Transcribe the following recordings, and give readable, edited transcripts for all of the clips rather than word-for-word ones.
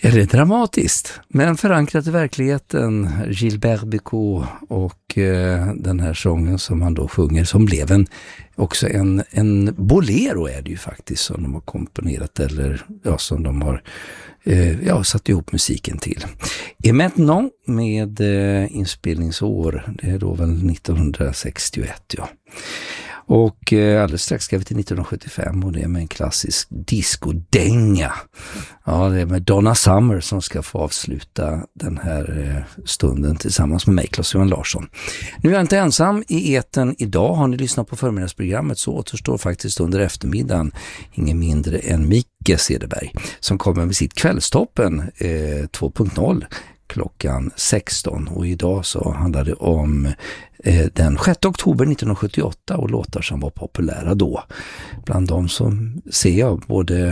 Ja, det är dramatiskt, men förankrat i verkligheten. Gilbert Bécaud och den här sången som han då sjunger, som blev också en bolero är det ju faktiskt, som de har komponerat, eller ja, som de har satt ihop musiken till. Et maintenant med inspelningsår, det är då väl 1961, ja. Och alldeles strax ska vi till 1975 och det är med en klassisk discodänga. Ja, det är med Donna Summer som ska få avsluta den här stunden tillsammans med mig, Claes-Johan Larsson. Nu är jag inte ensam i eten idag. Har ni lyssnat på förmiddagsprogrammet så återstår faktiskt under eftermiddagen ingen mindre än Micke Cederberg som kommer med sitt Kvällstoppen 2.0 klockan 16. Och idag så handlar det om den 6 oktober 1978 och låtar som var populära då. Bland dem som ser jag både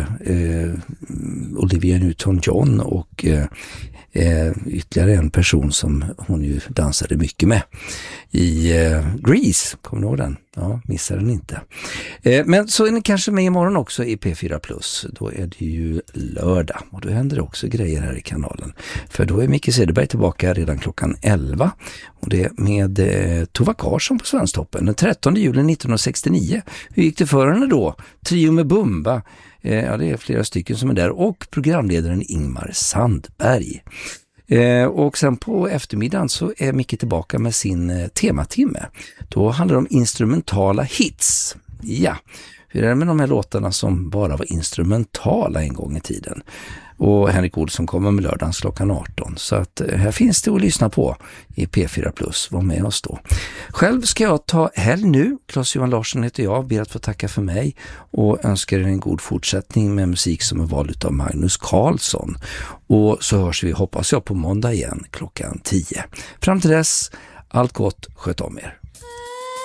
Olivia Newton-John och ytterligare en person som hon ju dansade mycket med i Grease, kommer ni ihåg den? Ja, missar den inte. Men så är ni kanske med imorgon också i P4+. Då är det ju lördag och då händer det också grejer här i kanalen. För då är Micke Cederberg tillbaka redan klockan 11 och det är med Tova Karsson på Svensktoppen den 13 juli 1969. Hur gick det för henne då? Trio med Bumba. Ja, det är flera stycken som är där och programledaren Ingmar Sandberg. Och sen på eftermiddagen så är Micke tillbaka med sin tematimme. Då handlar det om instrumentala hits. Ja, hur är det med de här låtarna som bara var instrumentala en gång i tiden? Och Henrik Olsson kommer med lördagens klockan 18. Så att här finns det att lyssna på i P4+. Var med oss då. Själv ska jag ta helg nu. Claes-Johan Larsson heter jag. Ber att få tacka för mig. Och önskar er en god fortsättning med musik som är vald av Magnus Carlsson. Och så hörs vi, hoppas jag, på måndag igen klockan 10. Fram till dess, allt gott, sköt om er.